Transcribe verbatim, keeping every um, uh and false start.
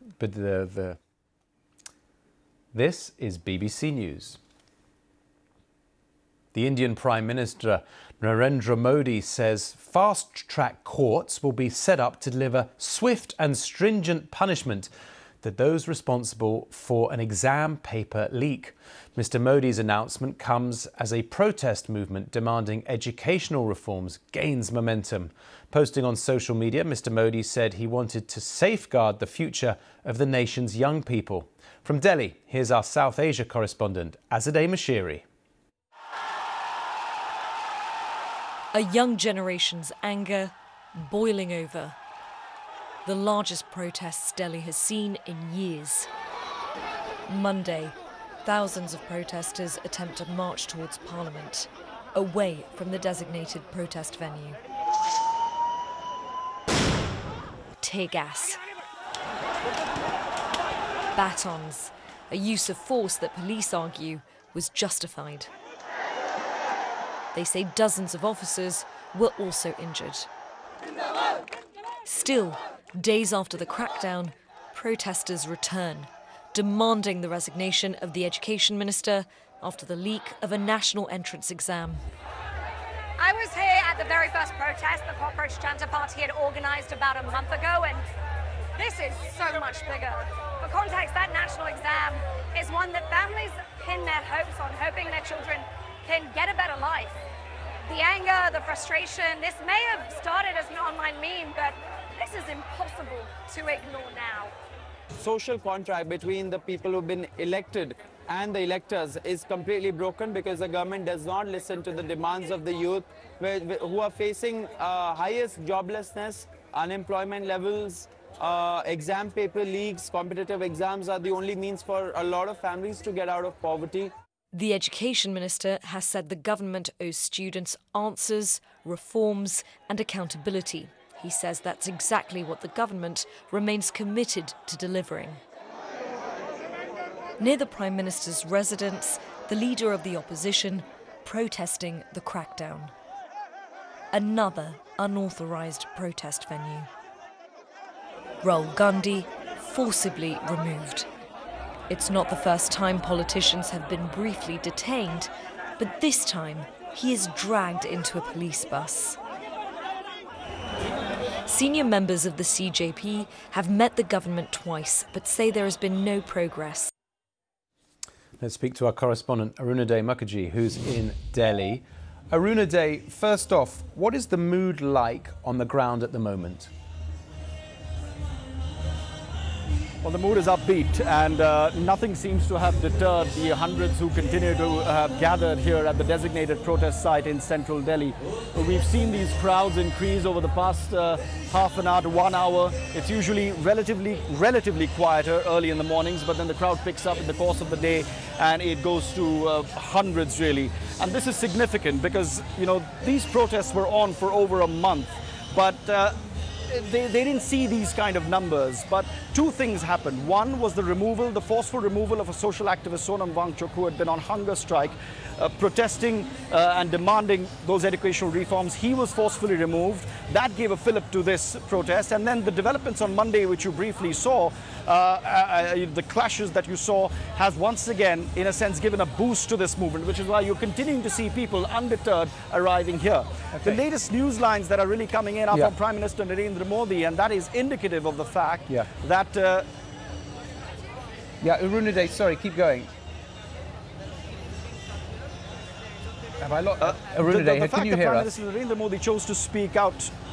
but the, the this is B B C News. The Indian Prime Minister Narendra Modi says fast-track courts will be set up to deliver swift and stringent punishment to those responsible for an exam paper leak. Mister Modi's announcement comes as a protest movement demanding educational reforms gains momentum. Posting on social media, Mister Modi said he wanted to safeguard the future of the nation's young people. From Delhi, here's our South Asia correspondent, Azadeh Mashiri. A young generation's anger boiling over. The largest protests Delhi has seen in years. Monday, thousands of protesters attempt to march towards Parliament, away from the designated protest venue. Tear gas, batons, a use of force that police argue was justified. They say dozens of officers were also injured. Still, days after the crackdown, protesters return, demanding the resignation of the Education Minister after the leak of a national entrance exam. I was here at the very first protest the Cockroach Janta Party had organised about a month ago, and this is so much bigger. For context, that national exam is one that families pin their hopes on, hoping their children can get a better life. The anger, the frustration, this may have started as an online meme, but this is impossible to ignore now. Social contract between the people who've been elected and the electors is completely broken because the government does not listen to the demands of the youth who are facing uh, highest joblessness, unemployment levels, uh, exam paper leaks. Competitive exams are the only means for a lot of families to get out of poverty. The Education Minister has said the government owes students answers, reforms and accountability. He says that's exactly what the government remains committed to delivering. Near the Prime Minister's residence, the leader of the opposition protesting the crackdown. Another unauthorised protest venue. Rahul Gandhi forcibly removed. It's not the first time politicians have been briefly detained, but this time he is dragged into a police bus. Senior members of the C J P have met the government twice, but say there has been no progress. Let's speak to our correspondent Arunaday Mukherjee, who's in Delhi. Arunaday, first off, what is the mood like on the ground at the moment? Well, the mood is upbeat, and uh, nothing seems to have deterred the hundreds who continue to have gathered here at the designated protest site in central Delhi. We've seen these crowds increase over the past uh, half an hour to one hour. It's usually relatively, relatively quieter early in the mornings, but then the crowd picks up in the course of the day, and it goes to uh, hundreds really. And this is significant because, you know, these protests were on for over a month, but uh, They, they didn't see these kind of numbers, but two things happened. One was the removal, the forceful removal of a social activist, Sonam Wangchuk, who had been on hunger strike, uh, protesting uh, and demanding those educational reforms. He was forcefully removed. That gave a fillip to this protest. And then the developments on Monday, which you briefly saw, uh, uh, the clashes that you saw, has once again, in a sense, given a boost to this movement, which is why you're continuing to see people undeterred arriving here. Okay. The latest news lines that are really coming in are yeah. from Prime Minister Narendra Modi, and that is indicative of the fact yeah. that... Uh, yeah, Arunaday, sorry, keep going. Have I lost... Uh, Arunaday, can you hear us? Prime Minister Narendra Modi chose to speak out